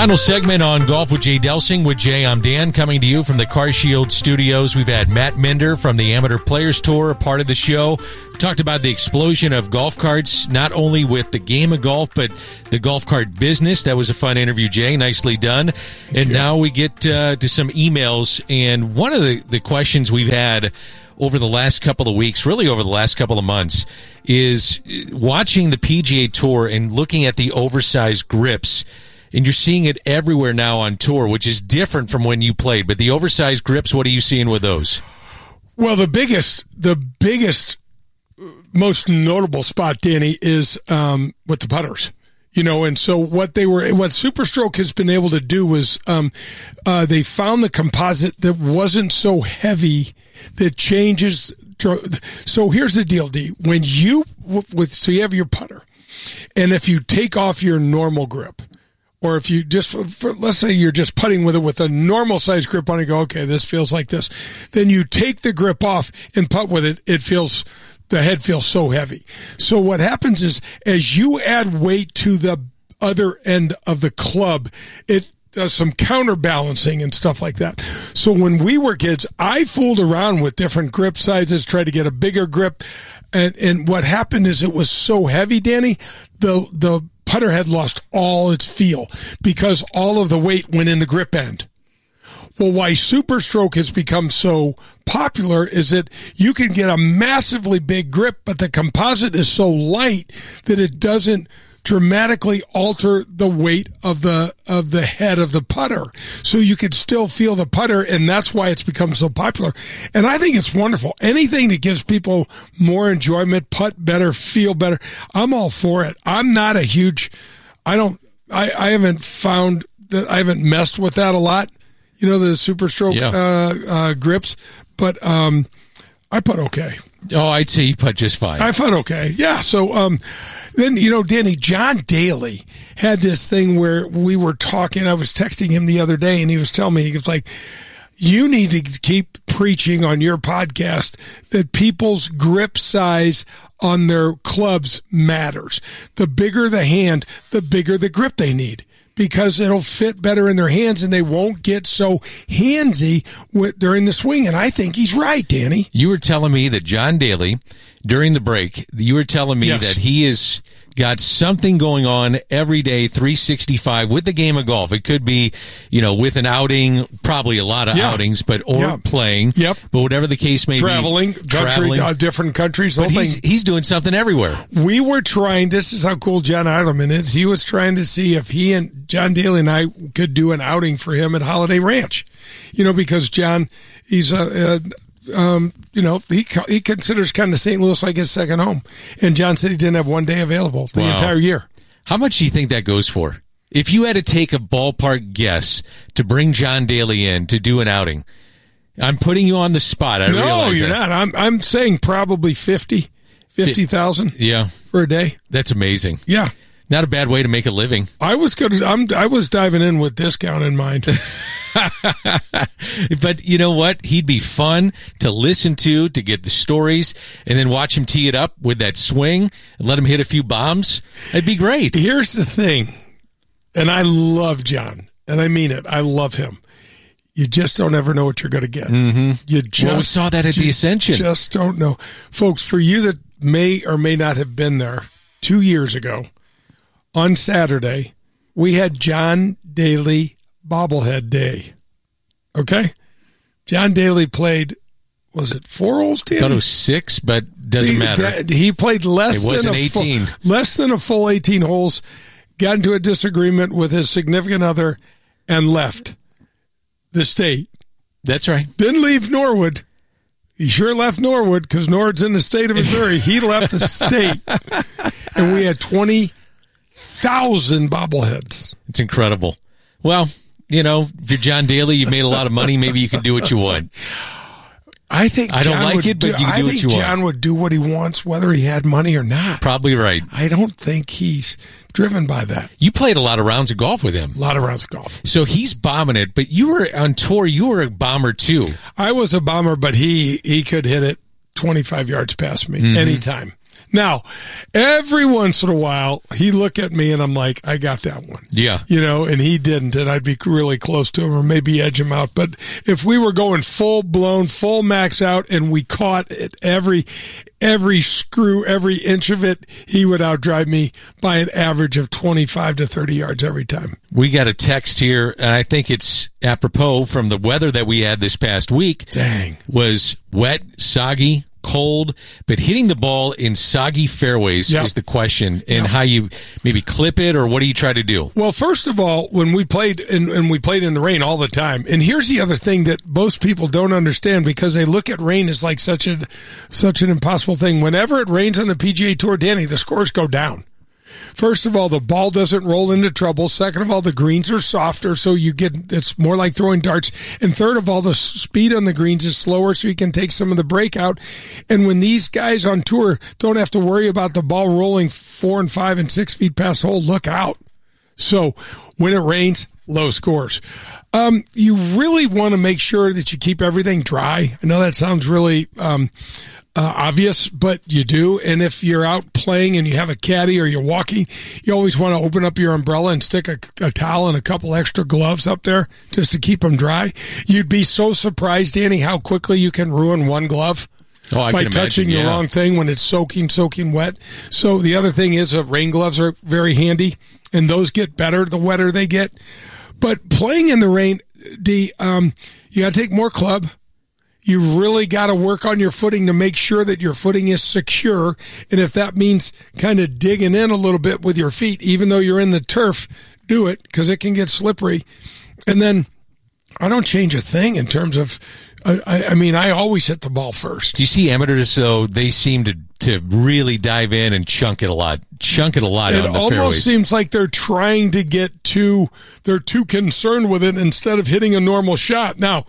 Final segment on Golf with Jay Delsing. With Jay, I'm Dan, coming to you from the CarShield studios. We've had Matt Minder from the Amateur Players Tour, a part of the show. We talked about the explosion of golf carts, not only with the game of golf, but the golf cart business. That was a fun interview, Jay. Nicely done. And now we get to some emails. And one of the questions we've had over the last couple of weeks, really over the last couple of months, is watching the PGA Tour and looking at the oversized grips. And you're seeing it everywhere now on tour, which is different from when you played. But the oversized grips, what are you seeing with those? Well, the biggest, most notable spot, Danny, is with the putters. You know, and so what Superstroke has been able to do was they found the composite that wasn't so heavy that changes. So here's the deal, D. When you have your putter, and if you take off your normal grip, or if you just, let's say you're just putting with it with a normal size grip on it, go, okay, this feels like this. Then you take the grip off and putt with it, the head feels so heavy. So what happens is, as you add weight to the other end of the club, it does some counterbalancing and stuff like that. So when we were kids, I fooled around with different grip sizes, tried to get a bigger grip. And what happened is it was so heavy, Danny, the putter had lost all its feel because all of the weight went in the grip end. Well, why Superstroke has become so popular is that you can get a massively big grip, but the composite is so light that it doesn't dramatically alter the weight of the head of the putter. So you can still feel the putter, and that's why it's become so popular. And I think it's wonderful. Anything that gives people more enjoyment, putt better, feel better, I'm all for it. I'm not a huge, I haven't found that, I haven't messed with that a lot, you know, the Superstroke grips, but I putt okay. Oh, I'd say you putt just fine. I putt okay. Yeah. So then, you know, Danny, John Daly had this thing where we were talking. I was texting him the other day, and he was telling me, he was like, you need to keep preaching on your podcast that people's grip size on their clubs matters. The bigger the hand, the bigger the grip they need, because it'll fit better in their hands and they won't get so handsy during the swing. And I think he's right, Danny. You were telling me that John Daly, during the break, you were telling me that he has got something going on every day, 365, with the game of golf. It could be, you know, with an outing, probably a lot of outings, or playing. Yep. But whatever the case may be. Traveling, different countries. But he's doing something everywhere. We were trying, this is how cool John Eilerman is. He was trying to see if he and John Daly and I could do an outing for him at Holiday Ranch. You know, because John, he's you know, he considers kind of St. Louis like his second home. And John said he didn't have one day available the entire year. How much do you think that goes for? If you had to take a ballpark guess to bring John Daly in to do an outing, I'm putting you on the spot. No, you're not. I'm saying probably 50,000 for a day. That's amazing. Yeah. Not a bad way to make a living. I was diving in with discount in mind. But you know what? He'd be fun to listen to get the stories, and then watch him tee it up with that swing and let him hit a few bombs. It'd be great. Here's the thing, and I love John, and I mean it. I love him. You just don't ever know what you're going to get. Mm-hmm. We saw that at the Ascension. Just don't know. Folks, for you that may or may not have been there, 2 years ago, on Saturday, we had John Daly Bobblehead Day. Okay? John Daly played, was it 4 holes, Danny? I thought it was 6, but doesn't matter. He played less than a full 18 holes, got into a disagreement with his significant other, and left the state. That's right. Didn't leave Norwood. He sure left Norwood, because Norwood's in the state of Missouri. He left the state. And we had 20,000 bobbleheads. It's incredible. Well, you know, if you're John Daly, you've made a lot of money. Maybe you can do what you want. I think I don't like it, but you can do what you want. John would do what he wants, whether he had money or not. Probably right. I don't think he's driven by that. You played a lot of rounds of golf with him. A lot of rounds of golf. So he's bombing it, but you were on tour. You were a bomber too. I was a bomber, but he could hit it 25 yards past me anytime. Now, every once in a while, he'd look at me and I'm like, I got that one. Yeah. And he didn't, and I'd be really close to him or maybe edge him out. But if we were going full blown, full max out, and we caught it every screw, every inch of it, he would outdrive me by an average of 25 to 30 yards every time. We got a text here, and I think it's apropos from the weather that we had this past week. Dang. Was wet, soggy, cold, but hitting the ball in soggy fairways is the question, and how you maybe clip it, or what do you try to do? Well, first of all, when we played, and we played in the rain all the time, and here's the other thing that most people don't understand, because they look at rain as like such an impossible thing. Whenever it rains on the PGA Tour, Danny, the scores go down. First of all, the ball doesn't roll into trouble. Second of all, the greens are softer, so it's more like throwing darts. And third of all, the speed on the greens is slower, so you can take some of the breakout. And when these guys on tour don't have to worry about the ball rolling 4 and 5 and 6 feet past hole, look out. So when it rains, low scores. You really want to make sure that you keep everything dry. I know that sounds really obvious, but you do. And if you're out playing and you have a caddy or you're walking, you always want to open up your umbrella and stick a towel and a couple extra gloves up there just to keep them dry. You'd be so surprised, Danny, how quickly you can ruin one glove. By touching the wrong thing when it's soaking wet. So the other thing is rain gloves are very handy, and those get better the wetter they get. But playing in the rain, you got to take more club. You really got to work on your footing to make sure that your footing is secure. And if that means kind of digging in a little bit with your feet, even though you're in the turf, do it, because it can get slippery. And then I don't change a thing in terms of, I always hit the ball first. Do you see amateurs, though, they seem to really dive in and chunk it a lot on the fairways? It almost seems like they're trying to they're too concerned with it instead of hitting a normal shot. Now,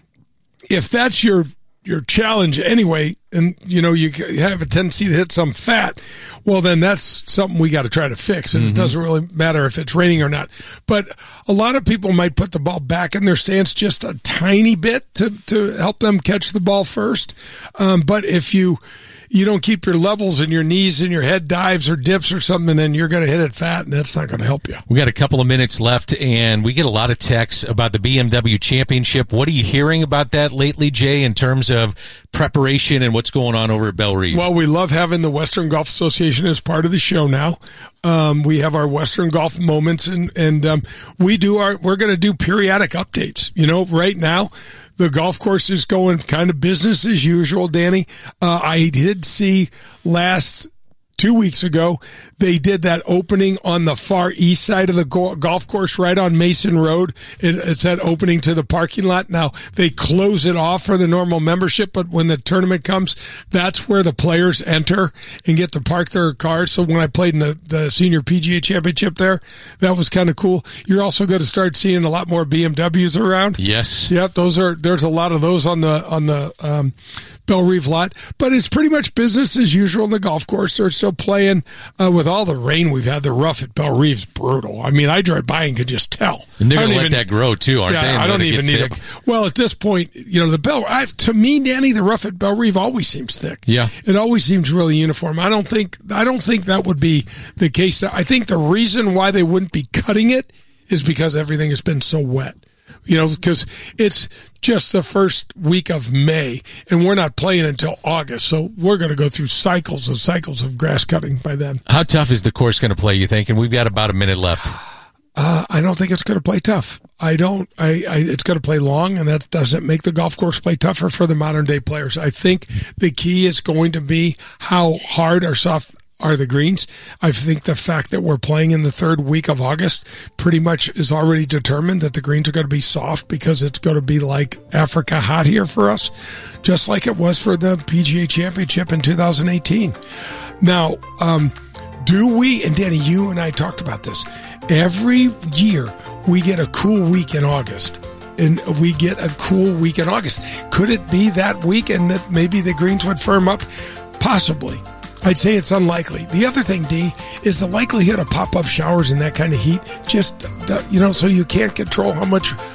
if that's your challenge anyway, and you have a tendency to hit some fat, well, then that's something we got to try to fix. And it doesn't really matter if it's raining or not. But a lot of people might put the ball back in their stance just a tiny bit to help them catch the ball first. But if you don't keep your levels and your knees and your head dives or dips or something, and then you're going to hit it fat, and that's not going to help you. We got a couple of minutes left, and we get a lot of texts about the BMW Championship. What are you hearing about that lately, Jay, in terms of preparation and what's going on over at Belle Reve? Well, we love having the Western Golf Association as part of the show now. We have our Western Golf Moments, and we're going to do periodic updates. Right now, the golf course is going kind of business as usual, Danny. I did see 2 weeks ago, they did that opening on the far east side of the golf course right on Mason Road. It's that opening to the parking lot. Now, they close it off for the normal membership, but when the tournament comes, that's where the players enter and get to park their cars. So when I played in the Senior PGA Championship there, that was kind of cool. You're also going to start seeing a lot more BMWs around. Yes. Yep, there's a lot of those on the Belle Reve lot, but it's pretty much business as usual in the golf course. They're still playing with all the rain we've had. The rough at Belle Reve's brutal. I mean, I drive by and could just tell. And they're going to let that grow too, aren't they? I don't even need it. Well, at this point, to me, Danny, the rough at Belle Reve always seems thick. Yeah, it always seems really uniform. I don't think that would be the case. I think the reason why they wouldn't be cutting it is because everything has been so wet. Because it's just the first week of May, and we're not playing until August, so we're going to go through cycles of grass cutting by then. How tough is the course going to play, you think? And we've got about a minute left. I don't think it's going to play tough. It's going to play long, and that doesn't make the golf course play tougher for the modern day players. I think the key is going to be how hard or soft are the greens. I think the fact that we're playing in the third week of August pretty much is already determined that the greens are going to be soft, because it's going to be like Africa hot here for us, just like it was for the PGA Championship in 2018. Now, do we, and Danny, you and I talked about this, every year we get a cool week in August. And we get a cool week in August. Could it be that week and that maybe the greens would firm up? Possibly. I'd say it's unlikely. The other thing, D, is the likelihood of pop-up showers in that kind of heat. Just, so you can't control how much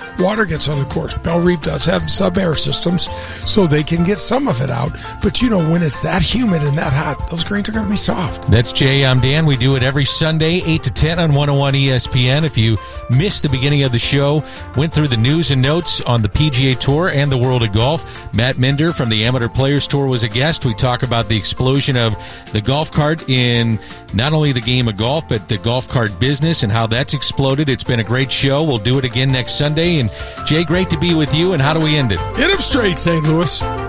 water gets on the course. Belle Reef does have sub-air systems, so they can get some of it out. But, when it's that humid and that hot, those greens are going to be soft. That's Jay. I'm Dan. We do it every Sunday, 8 to 10 on 101 ESPN. If you missed the beginning of the show, went through the news and notes on the PGA Tour and the world of golf, Matt Minder from the Amateur Players Tour was a guest. We talk about the explosion of the golf cart in not only the game of golf, but the golf cart business and how that's exploded. It's been a great show. We'll do it again next Sunday. And Jay, great to be with you. And how do we end it? Hit 'em straight, St. Louis.